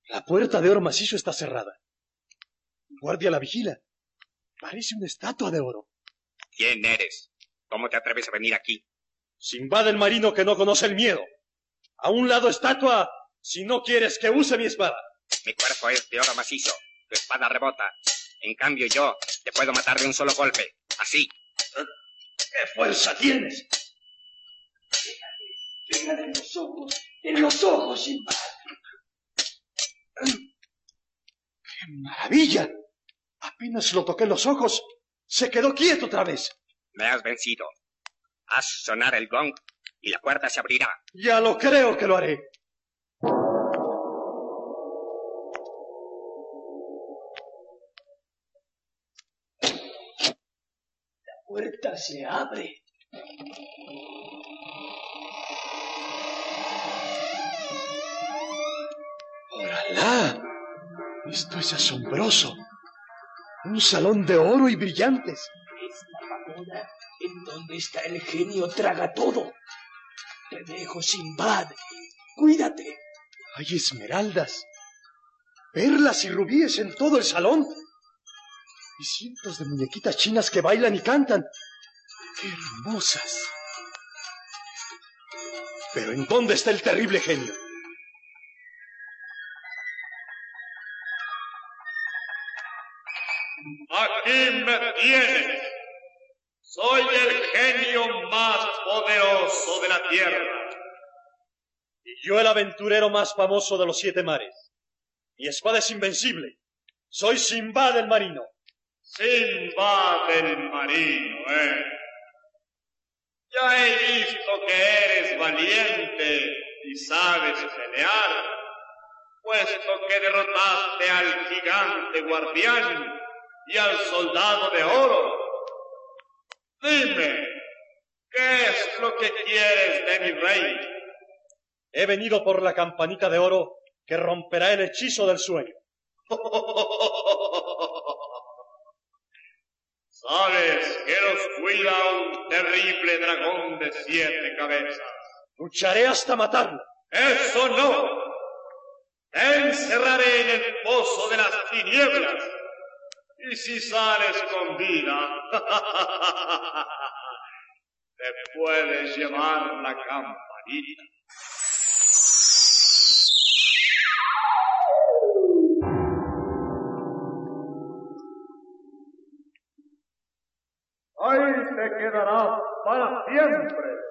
La puerta de oro macizo está cerrada. El guardia la vigila. Parece una estatua de oro. ¿Quién eres? ¿Cómo te atreves a venir aquí? Sinbad el marino que no conoce el miedo. A un lado estatua, si no quieres que use mi espada. Mi cuerpo es de oro macizo. Tu espada rebota. En cambio yo te puedo matar de un solo golpe. Así. ¿Qué fuerza tienes? Pégale en los ojos, Sinbad. ¡Qué maravilla! Apenas lo toqué en los ojos, se quedó quieto otra vez. Me has vencido. Haz sonar el gong y la puerta se abrirá. Ya lo creo que lo haré. La puerta se abre. ¡Órala! Esto es asombroso. Un salón de oro y brillantes. Esta pagoda en donde está el genio traga todo. Te dejo, Sinbad. Cuídate. Hay esmeraldas, perlas y rubíes en todo el salón. Y cientos de muñequitas chinas que bailan y cantan. ¡Qué hermosas! Pero ¿en dónde está el terrible genio? Aquí me tienes. Soy el genio más poderoso de la tierra. Y yo el aventurero más famoso de los 7 mares. Mi espada es invencible. Soy Sinbad el marino. Sinbad el marino, Ya he visto que eres valiente y sabes pelear, puesto que derrotaste al gigante guardián y al soldado de oro. Dime, ¿qué es lo que quieres de mi rey? He venido por la campanita de oro que romperá el hechizo del sueño. Sabes que nos cuida un terrible dragón de 7 cabezas. Lucharé hasta matarlo. ¡Eso no! Te encerraré en el pozo de las tinieblas. Y si sales con vida, te puedes llevar la campanita. Ahí te quedarás para siempre.